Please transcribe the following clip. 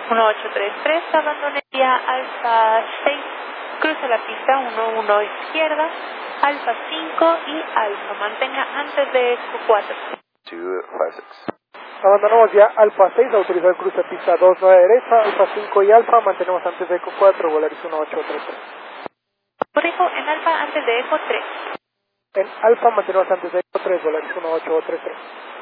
1833, abandonaría Alfa 6, cruce la pista 11 izquierda, Alfa 5 y Alfa, mantenga antes de Eco 4. 256. Abandonamos ya Alfa 6, autorizar el cruce pista 29 derecha, Alfa 5 y Alfa, mantenemos antes de Eco 4, Volaris 1833. Corrijo en Alfa antes de Eco 3. En Alfa mantenemos antes de Eco 3, Volaris 1833.